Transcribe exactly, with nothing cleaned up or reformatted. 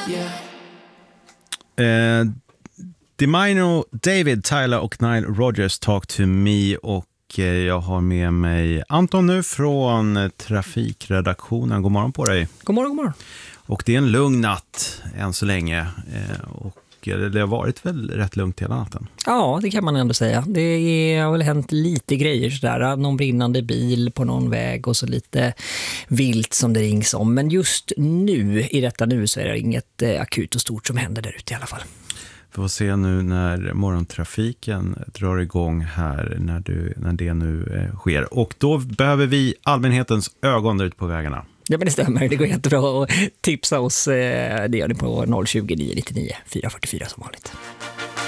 Eh, Dimino, David, Tyler och Nile Rodgers, Talk to Me, och eh, jag har med mig Anton nu från Trafikredaktionen. God morgon på dig. God morgon, god morgon. Och det är en lugn natt än så länge, eh, och det har varit väl rätt lugnt hela natten. Ja, det kan man ändå säga. Det har väl hänt lite grejer sådär. Någon brinnande bil på någon väg och så lite vilt som det rings om. Men just nu, i detta nu, så är det inget eh, akut och stort som händer där ute i alla fall. Vi får se nu när morgontrafiken drar igång här, när, du, när det nu eh, sker. Och då behöver vi allmänhetens ögon ut på vägarna. Ja, men det stämmer. Det går jättebra att tipsa oss. Det gör ni på noll tjugo, nio nittionio, fyra fyrtiofyra som vanligt.